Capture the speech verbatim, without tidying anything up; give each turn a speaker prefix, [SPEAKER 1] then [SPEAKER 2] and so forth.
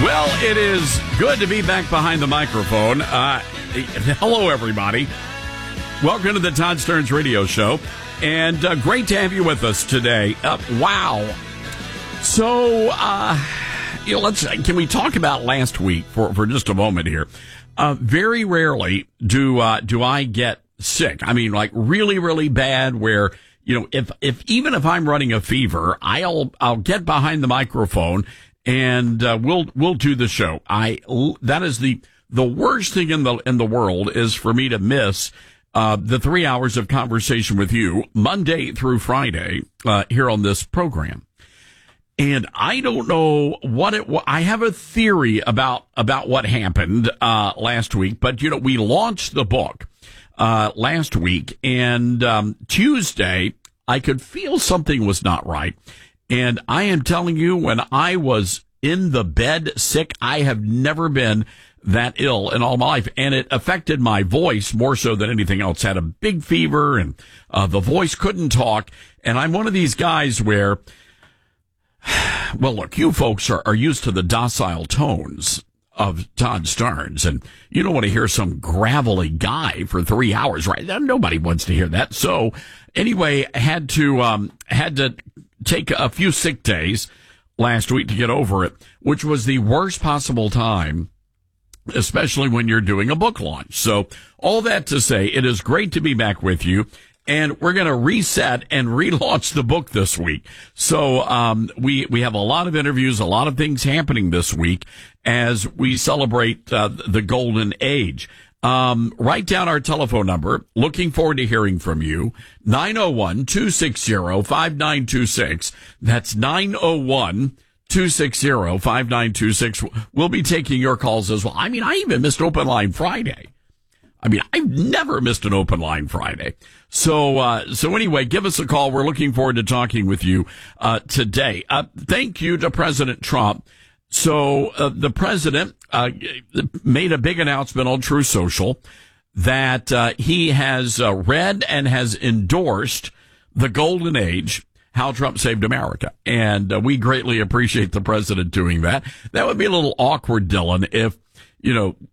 [SPEAKER 1] Well, it is good to be back behind the microphone. Uh, hello, everybody. Welcome to the Todd Stearns Radio Show, and uh, great to have you with us today. Uh, wow. So, uh, you know, let's can we talk about last week for, for just a moment here? Uh, very rarely do uh, do I get sick. I mean, like really, really bad. Where you know, if if even if I'm running a fever, I'll I'll get behind the microphone. And uh, we'll we'll do the show. I that is the the worst thing in the in the world is for me to miss uh, the three hours of conversation with you Monday through Friday uh, here on this program. And I don't know what it. I have a theory about about what happened uh, last week, but you know we launched the book uh, last week, and um, Tuesday I could feel something was not right. And I am telling you, when I was in the bed sick, I have never been that ill in all my life. And it affected my voice more so than anything else. Had a big fever and uh, the voice couldn't talk. And I'm one of these guys where, well, look, you folks are, are used to the docile tones of Todd Stearns. And you don't want to hear some gravelly guy for three hours, right? Nobody wants to hear that. So anyway, had to, um, had to, take a few sick days last week to get over it, which was the worst possible time, especially when you're doing a book launch. So all that to say, it is great to be back with you. And we're going to reset and relaunch the book this week. So um, we we have a lot of interviews, a lot of things happening this week as we celebrate uh, the golden age. Um, write down our telephone number. Looking forward to hearing from you. nine oh one, two six zero, five nine two six. That's nine oh one, two six zero, five nine two six. We'll be taking your calls as well. I mean, I even missed Open Line Friday. I mean, I've never missed an Open Line Friday. So, uh, so anyway, give us a call. We're looking forward to talking with you, uh, today. Uh, thank you to President Trump. So, uh, the president, uh, made a big announcement on Truth Social that, uh, he has uh, read and has endorsed the golden age, how Trump saved America. And uh, we greatly appreciate the president doing that. That would be a little awkward, Dylan, if, you know,